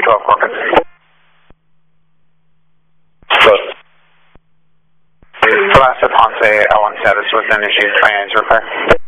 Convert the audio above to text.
12 Corcoran. Last Ponce L1 status was initiated by answer repair.